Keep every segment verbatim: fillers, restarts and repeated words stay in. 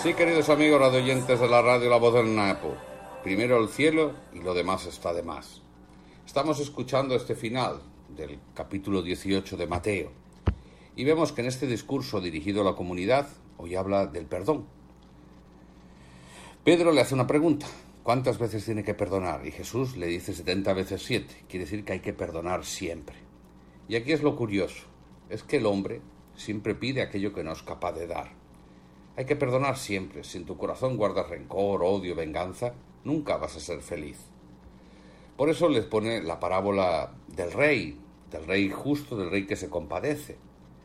Sí, queridos amigos radioyentes de la radio La Voz del Napo, primero el cielo y lo demás está de más. Estamos escuchando este final del capítulo dieciocho de Mateo y vemos que en este discurso dirigido a la comunidad hoy habla del perdón. Pedro le hace una pregunta: ¿cuántas veces tiene que perdonar? Y Jesús le dice setenta veces siete, quiere decir que hay que perdonar siempre. Y aquí es lo curioso, es que el hombre siempre pide aquello que no es capaz de dar. Hay que perdonar siempre. Si en tu corazón guardas rencor, odio, venganza, nunca vas a ser feliz. Por eso les pone la parábola del rey, del rey justo, del rey que se compadece.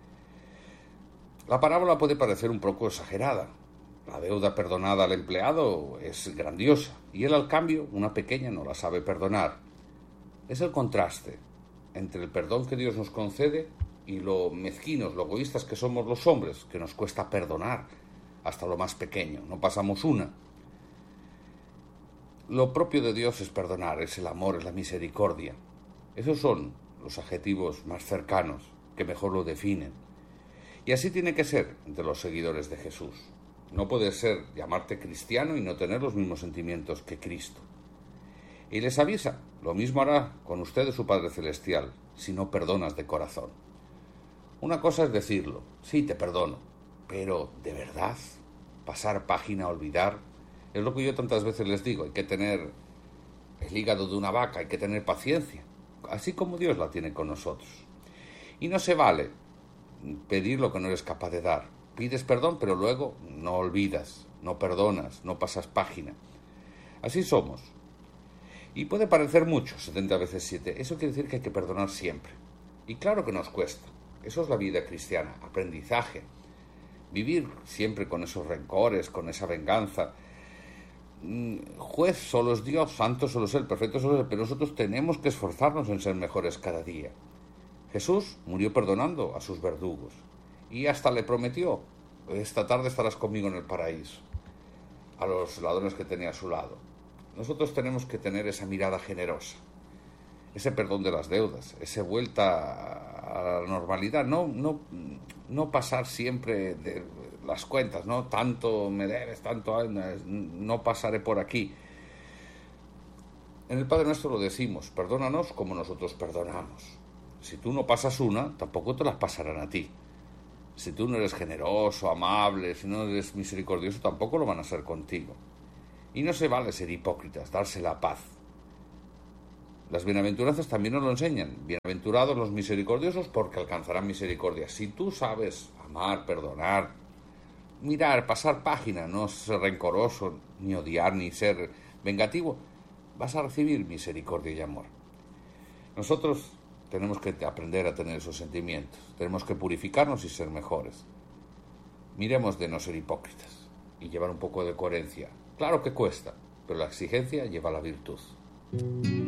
La parábola puede parecer un poco exagerada. La deuda perdonada al empleado es grandiosa y él, al cambio, una pequeña, no la sabe perdonar. Es el contraste entre el perdón que Dios nos concede y lo mezquinos, lo egoístas que somos los hombres, que nos cuesta perdonar hasta lo más pequeño, no pasamos una. Lo propio de Dios es perdonar, es el amor, es la misericordia. Esos son los adjetivos más cercanos que mejor lo definen. Y así tiene que ser entre los seguidores de Jesús. No puede ser llamarte cristiano y no tener los mismos sentimientos que Cristo. Y les avisa, lo mismo hará con ustedes su Padre Celestial, si no perdonas de corazón. Una cosa es decirlo, sí, te perdono, pero ¿de verdad? Pasar página, olvidar, es lo que yo tantas veces les digo, hay que tener el hígado de una vaca, hay que tener paciencia, así como Dios la tiene con nosotros. Y no se vale pedir lo que no eres capaz de dar. Pides perdón, pero luego no olvidas, no perdonas, no pasas página. Así somos. Y puede parecer mucho, setenta veces siete, eso quiere decir que hay que perdonar siempre. Y claro que nos cuesta, eso es la vida cristiana, aprendizaje. Vivir siempre con esos rencores, con esa venganza. Juez solo es Dios, santo solo es Él, perfecto solo es Él, pero nosotros tenemos que esforzarnos en ser mejores cada día. Jesús murió perdonando a sus verdugos y hasta le prometió: esta tarde estarás conmigo en el paraíso, a los ladrones que tenía a su lado. Nosotros tenemos que tener esa mirada generosa, ese perdón de las deudas, esa vuelta a la normalidad, no, no, no pasar siempre de las cuentas, no tanto me debes, tanto no pasaré por aquí. En el Padre Nuestro lo decimos: perdónanos como nosotros perdonamos. Si tú no pasas una, tampoco te las pasarán a ti. Si tú no eres generoso, amable, si no eres misericordioso, tampoco lo van a hacer contigo. Y no se vale ser hipócritas, darse la paz. Las bienaventuranzas también nos lo enseñan. Bienaventurados los misericordiosos, porque alcanzarán misericordia. Si tú sabes amar, perdonar, mirar, pasar página, no ser rencoroso, ni odiar, ni ser vengativo, vas a recibir misericordia y amor. Nosotros tenemos que aprender a tener esos sentimientos. Tenemos que purificarnos y ser mejores. Miremos de no ser hipócritas y llevar un poco de coherencia. Claro que cuesta, pero la exigencia lleva a la virtud.